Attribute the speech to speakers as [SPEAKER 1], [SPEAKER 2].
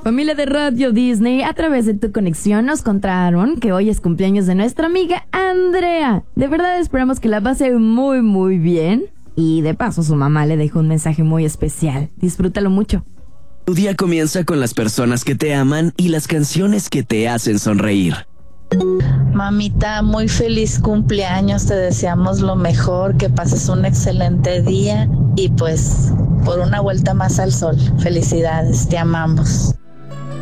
[SPEAKER 1] Familia de Radio Disney, a través de tu conexión nos contaron que hoy es cumpleaños de nuestra amiga Andrea. De verdad esperamos que la pase muy muy bien. Y de paso su mamá le dejó un mensaje muy especial. Disfrútalo mucho.
[SPEAKER 2] Tu día comienza con las personas que te aman y las canciones que te hacen sonreír.
[SPEAKER 3] Mamita, muy feliz cumpleaños, te deseamos lo mejor, que pases un excelente día y pues por una vuelta más al sol. Felicidades, te amamos.